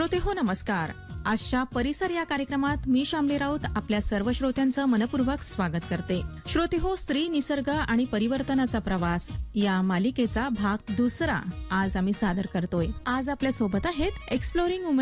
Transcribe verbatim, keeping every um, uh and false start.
श्रोते हो नमस्कार. आजच्या परिसर या कार्यक्रमात मी शामली राऊत आपल्या सर्व श्रोत्यांचं मनपूर्वक स्वागत करते. श्रोते हो, स्त्री, निसर्ग आणि परिवर्तनाचा प्रवास या मालिकेचा भाग दुसरा आज आम्ही सादर करतोय. आज आपल्या सोबत आहेत एक्सप्लोरिंग